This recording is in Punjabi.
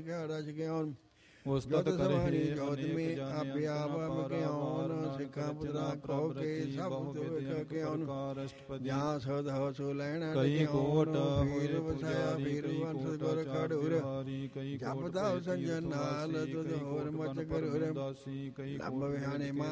ਸਿਖਿਆ ਰਚ ਗਿਆਨ ਉਸਤਤ ਜੋਤ ਕਰੇ ਸਮਾਣੀ ਹੇ ਜੋਤ ਅਨੇਕ ਮੇ ਜਾਣਿ ਆਪੇ ਆਪ ਅੰਤਰਾ ਗਿਆਨ ਸਿੱਖਾਂ ਪੁੱਤਰਾ ਕਹੋ ਕੇ ਸਭ ਤੁਖ ਗਿਆਨ ਜਾਂ ਸਦ ਹੋ ਸੋ ਲੈਣਾ ਕਈ ਕੋਟ ਫੀਰ ਵਸਾਇਆ ਫੀਰ ਵੰਸ ਗੁਰ ਖੜੂਰ ਕਈ ਜਪ ਦਾਉ ਸੰਜਨ ਨਾਲ ਤੁਧ ਹੋਰ ਮਚ ਕਰੁਰ ਦਾਸੀ ਕਈ ਲੰਬ ਵਿਹਾਣੇ